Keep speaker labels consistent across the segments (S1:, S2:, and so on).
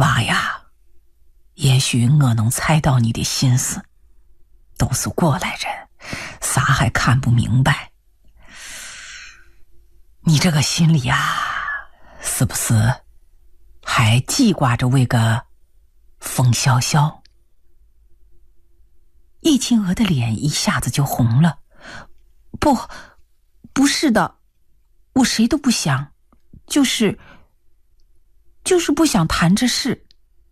S1: 娃呀，也许我能猜到你的心思，都是过来人，啥还看不明白？你这个心里是不是还记挂着为个风萧萧？易清娥的脸一下子就红了。不是的，我谁都不想，就是不想谈这事。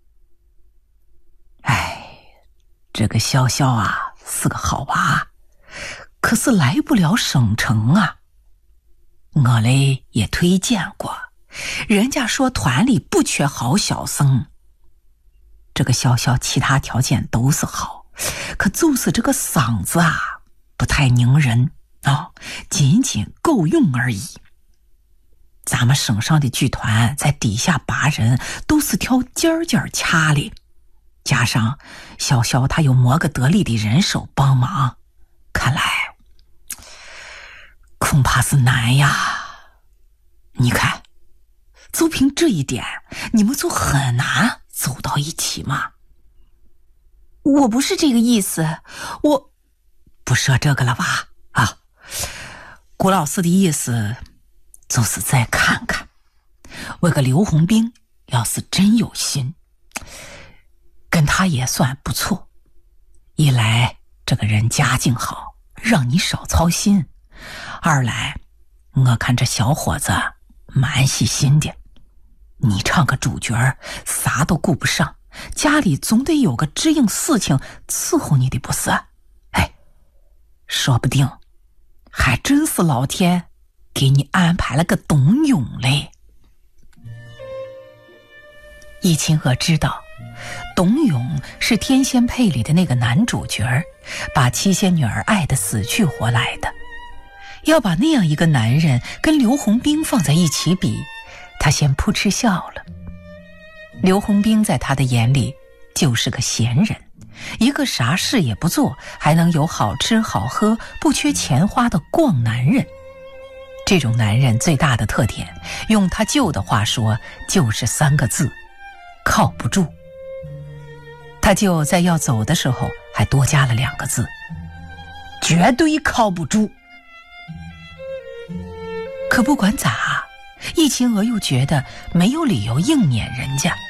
S1: 这个潇潇是个好娃，可是来不了省城啊。我嘞也推荐过，人家说团里不缺好小生。这个潇潇其他条件都是好，可就是这个嗓子不太拧人仅仅够用而已。咱们省上的剧团在底下拔人都是挑尖尖掐的，加上潇潇他有磨个得力的人手帮忙，看来恐怕是难呀。你看，就凭这一点，你们就很难走到一起嘛。我不是这个意思，我不说这个了吧？顾老师的意思就是再看看，为个刘洪兵要是真有心，跟他也算不错。一来这个人家境好，让你少操心；二来我看这小伙子蛮细心的，你唱个主角啥都顾不上，家里总得有个支应事情伺候你的不是？说不定还真是老天给你安排了个董永嘞。易清娥知道董永是天仙配里的那个男主角，把七仙女儿爱得死去活来的。要把那样一个男人跟刘洪兵放在一起比，他先扑哧笑了。刘洪兵在他的眼里就是个闲人，一个啥事也不做，还能有好吃好喝不缺钱花的逛男人。这种男人最大的特点，用他舅的话说，就是3个字：靠不住。他舅在要走的时候还多加了2个字：绝对靠不住。可不管咋，易清娥又觉得没有理由硬撵人家。